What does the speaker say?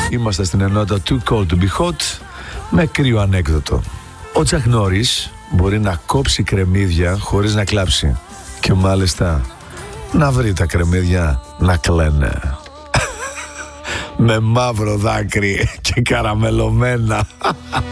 Είμαστε στην ενότητα Too Cold to Be Hot με κρύο ανέκδοτο. Ο Τσακ Νόρις μπορεί να κόψει κρεμμύδια χωρίς να κλάψει και μάλιστα να βρει τα κρεμμύδια να κλαίνε με μαύρο δάκρυ και καραμελωμένα.